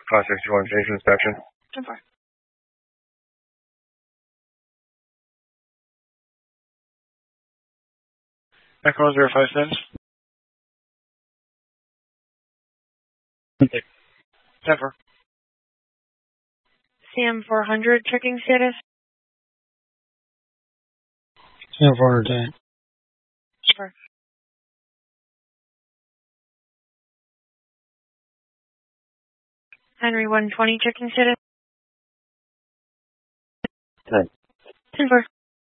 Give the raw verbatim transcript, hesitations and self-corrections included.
Class sixty-one, finish inspection. ten four. Echo one zero five status. ten four. C M four hundred, checking status. C M four hundred. Sure. Henry one twenty, checking status. ten. ten four.